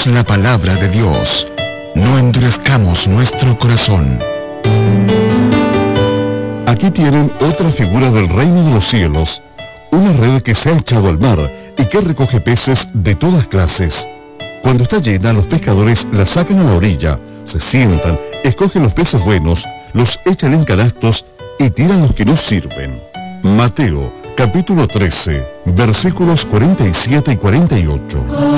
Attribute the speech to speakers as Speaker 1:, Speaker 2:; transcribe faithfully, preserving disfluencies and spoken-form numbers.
Speaker 1: la palabra de Dios. No endurezcamos nuestro corazón.
Speaker 2: Aquí tienen otra figura del reino de los cielos, una red que se ha echado al mar y que recoge peces de todas clases. Cuando está llena, los pescadores la sacan a la orilla, se sientan, escogen los peces buenos, los echan en canastos y tiran los que no sirven. Mateo, capítulo trece, versículos cuarenta y siete y cuarenta y ocho.